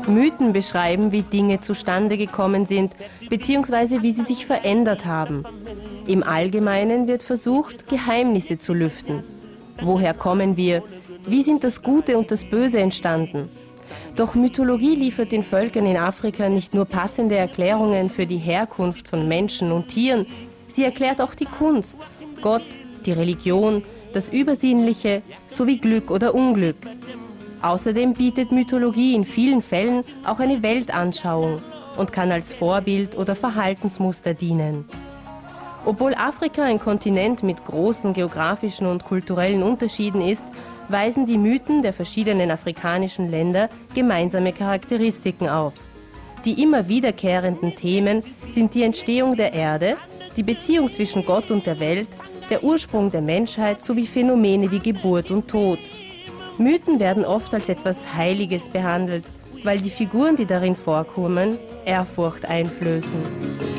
Mythen beschreiben, wie Dinge zustande gekommen sind, beziehungsweise wie sie sich verändert haben. Im Allgemeinen wird versucht, Geheimnisse zu lüften. Woher kommen wir? Wie sind das Gute und das Böse entstanden? Doch Mythologie liefert den Völkern in Afrika nicht nur passende Erklärungen für die Herkunft von Menschen und Tieren, sie erklärt auch die Kunst, Gott, die Religion, das Übersinnliche sowie Glück oder Unglück. Außerdem bietet Mythologie in vielen Fällen auch eine Weltanschauung und kann als Vorbild oder Verhaltensmuster dienen. Obwohl Afrika ein Kontinent mit großen geografischen und kulturellen Unterschieden ist, weisen die Mythen der verschiedenen afrikanischen Länder gemeinsame Charakteristiken auf. Die immer wiederkehrenden Themen sind die Entstehung der Erde, die Beziehung zwischen Gott und der Welt, der Ursprung der Menschheit sowie Phänomene wie Geburt und Tod. Mythen werden oft als etwas Heiliges behandelt, weil die Figuren, die darin vorkommen, Ehrfurcht einflößen.